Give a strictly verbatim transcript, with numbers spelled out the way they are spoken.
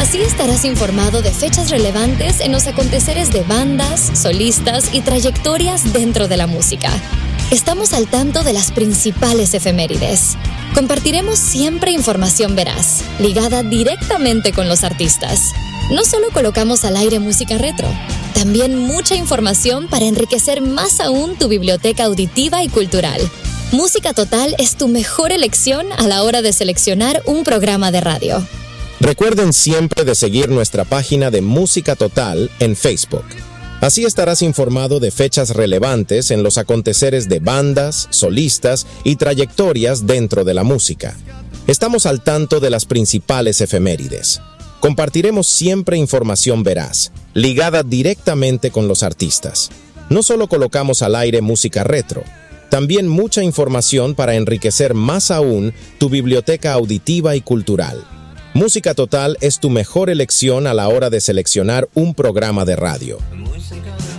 Así estarás informado de fechas relevantes en los aconteceres de bandas, solistas y trayectorias dentro de la música. Estamos al tanto de las principales efemérides. Compartiremos siempre información veraz, ligada directamente con los artistas. No solo colocamos al aire música retro, también mucha información para enriquecer más aún tu biblioteca auditiva y cultural. Música Total es tu mejor elección a la hora de seleccionar un programa de radio. Recuerden siempre de seguir nuestra página de Música Total en Facebook. Así estarás informado de fechas relevantes en los aconteceres de bandas, solistas y trayectorias dentro de la música. Estamos al tanto de las principales efemérides. Compartiremos siempre información veraz, ligada directamente con los artistas. No solo colocamos al aire música retro, también mucha información para enriquecer más aún tu biblioteca auditiva y cultural. Música Total es tu mejor elección a la hora de seleccionar un programa de radio.